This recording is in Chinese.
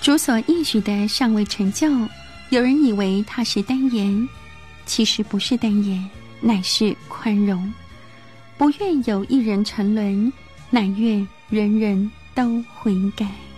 主所应许的尚未成就，有人以为他是单言，其实不是单言，乃是宽容。不愿有一人沉沦，乃愿人人都悔改。